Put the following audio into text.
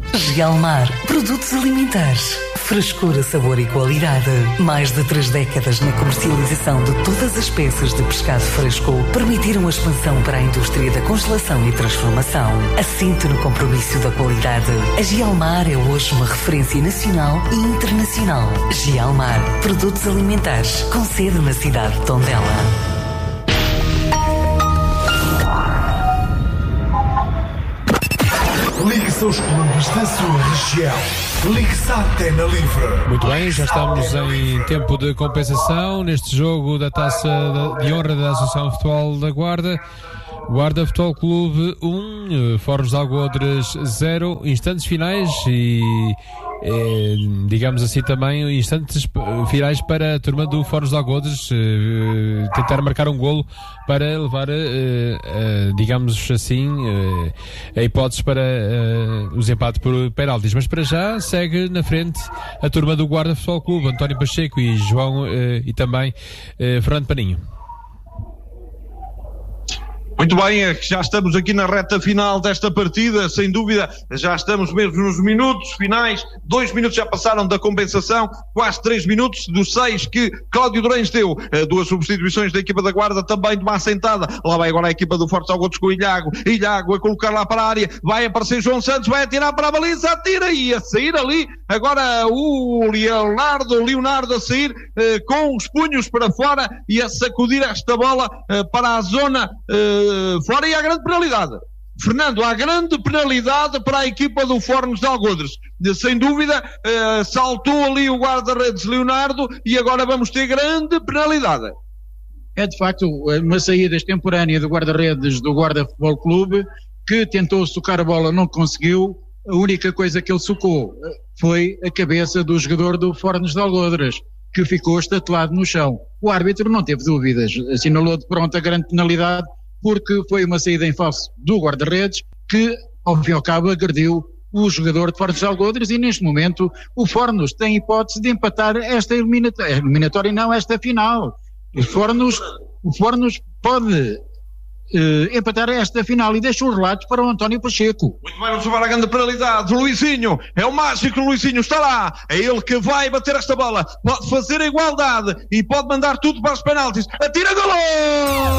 Gialmar, produtos alimentares. Frescura, sabor e qualidade. Mais de 3 décadas na comercialização de todas as espécies de pescado fresco permitiram a expansão para a indústria da congelação e transformação. Assente no compromisso da qualidade. A Gialmar é hoje uma referência nacional e internacional. Gialmar, produtos alimentares, com sede na cidade de Tondela. Ligue-se aos clubes da sua região. Ligue-se à Antena Livre. Muito bem, já estamos em tempo de compensação neste jogo da Taça de Honra da Associação de Futebol da Guarda. Guarda Futebol Clube 1, Fornos de Algodres 0, instantes finais e digamos assim também instantes finais para a turma do Fornos de Algodres tentar marcar um golo para levar digamos assim a hipótese para os empates por penaltis, mas para já segue na frente a turma do Guarda Futebol Clube, António Pacheco e João e também Fernando Paninho. Muito bem, já estamos aqui na reta final desta partida, sem dúvida, já estamos mesmo nos minutos finais, 2 minutos já passaram da compensação, quase 3 minutos dos 6 que Cláudio Durães deu, 2 substituições da equipa da Guarda, também de uma assentada, lá vai agora a equipa do Fortes Algodres com o Ilhago a colocar lá para a área, vai aparecer João Santos, vai atirar para a baliza, atira e a sair ali, agora o Leonardo a sair com os punhos para fora e a sacudir esta bola para a zona fora, e há grande penalidade. Fernando, há grande penalidade para a equipa do Fornos de Algodres. Sem dúvida, saltou ali o guarda-redes Leonardo e agora vamos ter grande penalidade. É de facto uma saída extemporânea do guarda-redes do Guarda Futebol Clube, que tentou socar a bola, não conseguiu. A única coisa que ele socou foi a cabeça do jogador do Fornos de Algodres, que ficou estatelado no chão. O árbitro não teve dúvidas, assinalou de pronto a grande penalidade, porque foi uma saída em falso do guarda-redes que, ao fim e ao cabo, agrediu o jogador de Fornos de Algodres, e neste momento o Fornos tem hipótese de empatar esta eliminatória, não esta final. O Fornos pode empatar esta final, e deixa os relatos para o António Pacheco. Muito bem, vamos levar a grande penalidade. O Luizinho, é o mágico Luizinho, está lá, é ele que vai bater esta bola, pode fazer a igualdade e pode mandar tudo para os penaltis, atira, golo!